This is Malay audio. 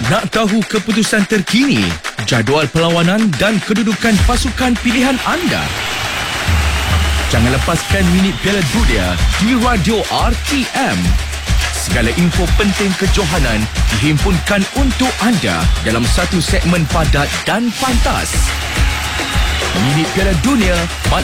Nak tahu keputusan terkini, jadual perlawanan dan kedudukan pasukan pilihan anda? Jangan lepaskan minit Piala Dunia di Radio RTM. Segala info penting kejohanan dihimpunkan untuk anda dalam satu segmen padat dan pantas. Minit Piala Dunia